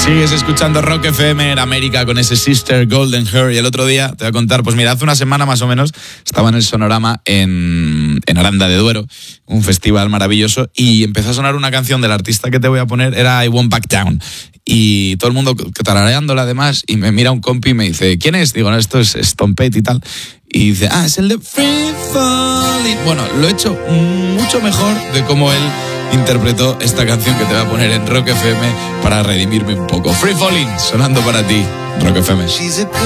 Sigues escuchando Rock FM en América con ese Sister Golden Hair. Y el otro día te voy a contar, pues mira, hace una semana más o menos estaba en el Sonorama en Aranda de Duero, un festival maravilloso, y empezó a sonar una canción del artista que te voy a poner, era I Won't Back Down. Y todo el mundo tarareándola además, y me mira un compi y me dice, ¿quién es? Digo, no, esto es Tom Petty y tal. Y dice, es el de Free Falling. Bueno, lo he hecho mucho mejor de cómo él interpretó esta canción que te voy a poner en Rock FM para redimirme un poco. Free Falling, sonando para ti, Rock FM.